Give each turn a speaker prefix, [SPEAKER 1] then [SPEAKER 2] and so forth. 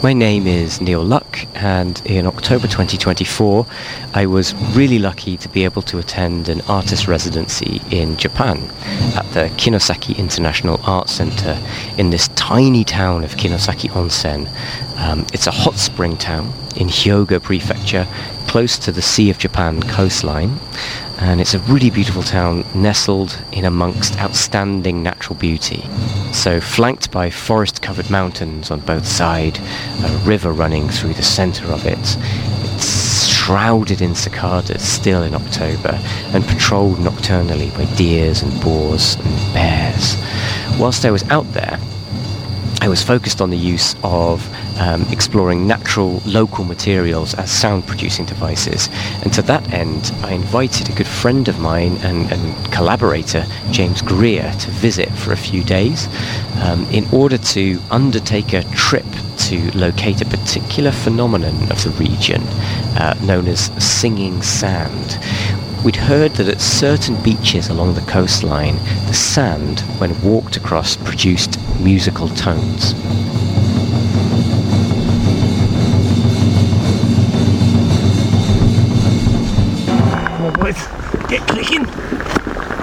[SPEAKER 1] My name is Neil Luck, and in October 2024 I was really lucky to be able to attend an artist residency in Japan at the Kinosaki International Arts Center in this tiny town of Kinosaki Onsen. It's a hot spring town in Hyogo Prefecture, close to the Sea of Japan coastline, and it's a really beautiful town nestled in amongst outstanding natural beauty. So flanked by forest-covered mountains on both sides, a river running through the centre of it. It's shrouded in cicadas still in October and patrolled nocturnally by deers and boars and bears. Whilst I was out there, I was focused on the use of exploring natural local materials as sound producing devices, and to that end I invited a good friend of mine and collaborator, James Greer, to visit for a few days in order to undertake a trip to locate a particular phenomenon of the region known as singing sand. We'd heard that at certain beaches along the coastline, the sand, when walked across, produced musical tones.
[SPEAKER 2] Come on boys, get clicking!